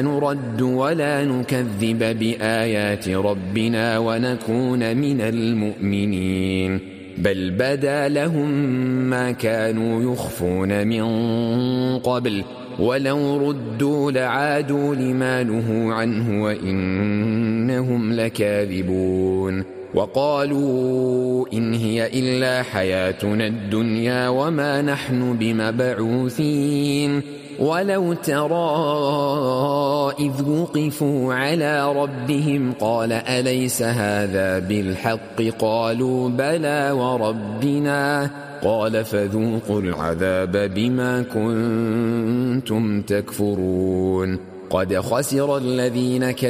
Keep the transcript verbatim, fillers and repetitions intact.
نرد ولا نكذب بآيات ربنا ونكون من المؤمنين بل بدا لهم ما كانوا يخفون من قبل ولو ردوا لعادوا لما نهوا عنه وإنهم لكاذبون وقالوا إن هي إلا حياتنا الدنيا وما نحن بمبعوثين ولو ترى إذ وقفوا على ربهم قال أليس هذا بالحق قالوا بلى وربنا قال فذوقوا العذاب بما كنتم تكفرون قد خسر الذين كفروا